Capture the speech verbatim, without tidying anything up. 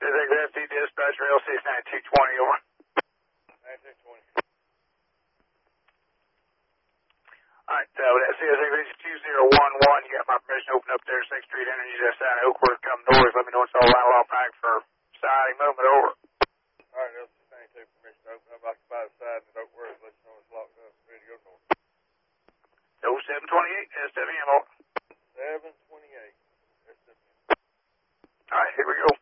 F T dispatcher L six ninety-two twenty, over. ninety-two twenty. Alright, uh, with that C S X two zero one one, you got my permission to open up there, sixth Street Energy, that side of Oakworth, come north. Let me know it's all line along pack for siding movement, over. Alright, L six ninety-two, permission to open up, occupy the side at Oakworth, let you know it's locked up, ready to go north. oh seven twenty-eight, S W M, over. seven twenty-eight, S W M. Alright, here we go.